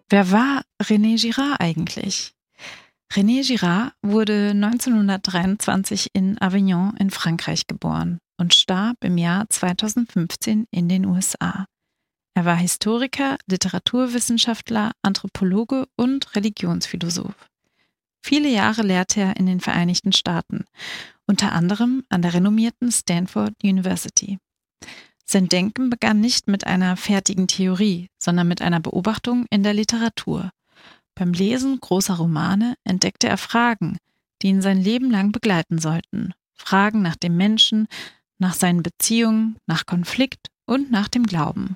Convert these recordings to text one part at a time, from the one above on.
Wer war René Girard eigentlich? René Girard wurde 1923 in Avignon in Frankreich geboren und starb im Jahr 2015 in den USA. Er war Historiker, Literaturwissenschaftler, Anthropologe und Religionsphilosoph. Viele Jahre lehrte er in den Vereinigten Staaten, unter anderem an der renommierten Stanford University. Sein Denken begann nicht mit einer fertigen Theorie, sondern mit einer Beobachtung in der Literatur. Beim Lesen großer Romane entdeckte er Fragen, die ihn sein Leben lang begleiten sollten. Fragen nach dem Menschen, nach seinen Beziehungen, nach Konflikt und nach dem Glauben.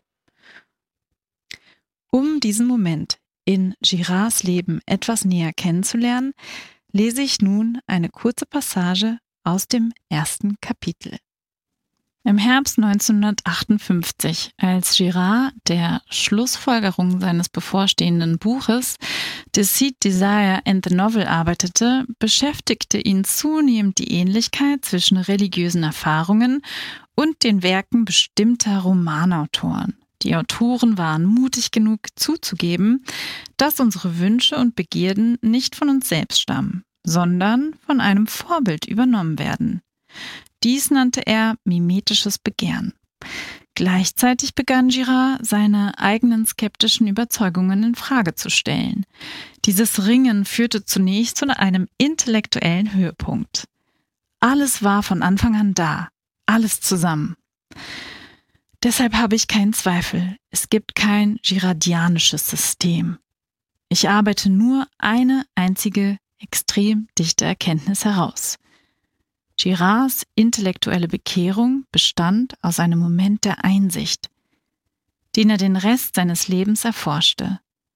Um diesen Moment in Girards Leben etwas näher kennenzulernen, lese ich nun eine kurze Passage aus dem ersten Kapitel. Im Herbst 1958, als Girard der Schlussfolgerung seines bevorstehenden Buches Deceit, Desire and the Novel arbeitete, beschäftigte ihn zunehmend die Ähnlichkeit zwischen religiösen Erfahrungen und den Werken bestimmter Romanautoren. Die Autoren waren mutig genug zuzugeben, dass unsere Wünsche und Begierden nicht von uns selbst stammen, sondern von einem Vorbild übernommen werden. Dies nannte er mimetisches Begehren. Gleichzeitig begann Girard, seine eigenen skeptischen Überzeugungen in Frage zu stellen. Dieses Ringen führte zunächst zu einem intellektuellen Höhepunkt. Alles war von Anfang an da, alles zusammen. Deshalb habe ich keinen Zweifel, es gibt kein girardianisches System. Ich arbeite nur eine einzige, extrem dichte Erkenntnis heraus. Girards intellektuelle Bekehrung bestand aus einem Moment der Einsicht, den er den Rest seines Lebens erforschte.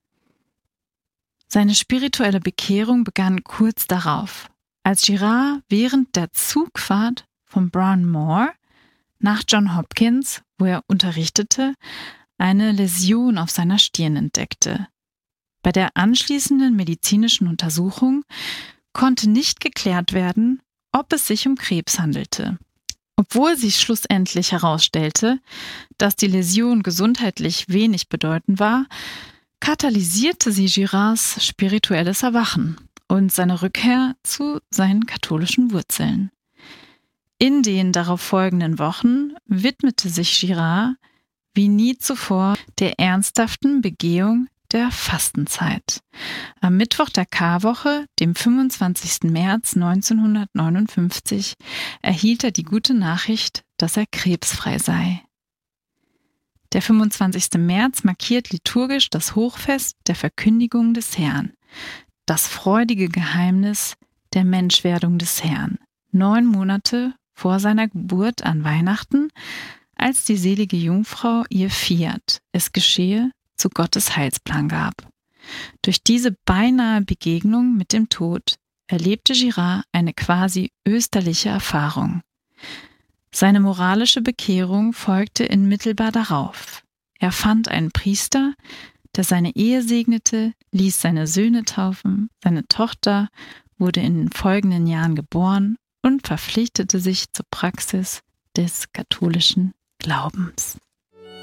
Seine spirituelle Bekehrung begann kurz darauf, als Girard während der Zugfahrt von Bryn Mawr nach Johns Hopkins, wo er unterrichtete, eine Läsion auf seiner Stirn entdeckte. Bei der anschließenden medizinischen Untersuchung konnte nicht geklärt werden, ob es sich um Krebs handelte. Obwohl sich schlussendlich herausstellte, dass die Läsion gesundheitlich wenig bedeutend war, katalysierte sie Girards spirituelles Erwachen und seine Rückkehr zu seinen katholischen Wurzeln. In den darauf folgenden Wochen widmete sich Girard wie nie zuvor der ernsthaften Begehung der Fastenzeit. Am Mittwoch der Karwoche, dem 25. März 1959, erhielt er die gute Nachricht, dass er krebsfrei sei. Der 25. März markiert liturgisch das Hochfest der Verkündigung des Herrn, das freudige Geheimnis der Menschwerdung des Herrn, 9 Monate vor seiner Geburt an Weihnachten, als die selige Jungfrau ihr Fiat, es geschehe, zu Gottes Heilsplan gab. Durch diese beinahe Begegnung mit dem Tod erlebte Girard eine quasi österliche Erfahrung. Seine moralische Bekehrung folgte unmittelbar darauf. Er fand einen Priester, der seine Ehe segnete, ließ seine Söhne taufen, seine Tochter wurde in den folgenden Jahren geboren und verpflichtete sich zur Praxis des katholischen Glaubens.